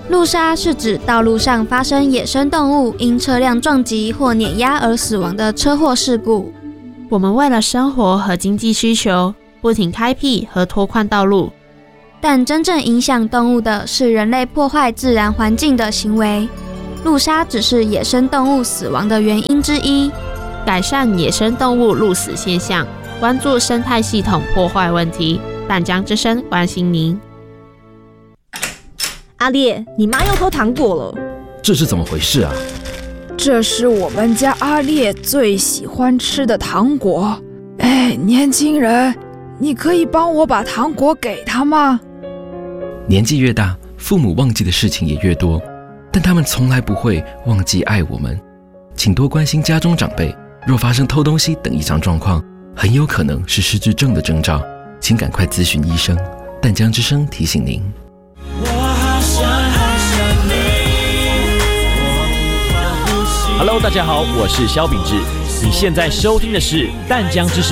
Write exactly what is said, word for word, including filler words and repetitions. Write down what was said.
路杀是指道路上发生野生动物因车辆撞击或碾压而死亡的车祸事故。 我们为了生活和经济需求，不停开辟和拓宽道路， 但真正影响动物的是人类破坏自然环境的行为。路杀只是野生动物死亡的原因之一。 改善野生动物路死现象，关注生态系统破坏问题。淡江之声关心您。 阿烈，你妈又偷糖果了， 这是怎么回事啊？ 这是我们家阿烈最喜欢吃的糖果。哎，年轻人，你可以帮我把糖果给他吗？ 年纪越大，父母忘记的事情也越多，但他们从来不会忘记爱我们。请多关心家中长辈，若发生偷东西等异常状况，很有可能是失智症的征兆，请赶快咨询医生。淡江之声提醒您。 Hello， 大家好，我是萧秉治，你现在收听的是淡江之声。